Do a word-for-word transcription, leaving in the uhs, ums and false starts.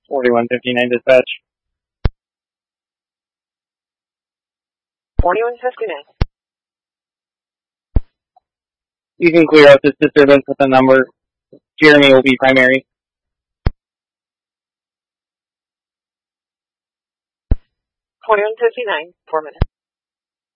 forty-one fifty-nine dispatch. forty-one fifty-nine. You can clear out this disturbance with the number. Jeremy will be primary. forty-one fifty-nine, four minutes.